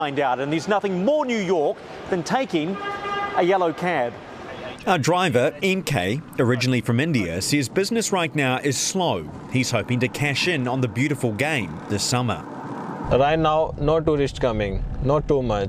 Find out, and there's nothing more New York than taking a yellow cab. Our driver, MK, originally from India, says business right now is slow. He's hoping to cash in on the beautiful game this summer. Right now, no tourists coming, not too much.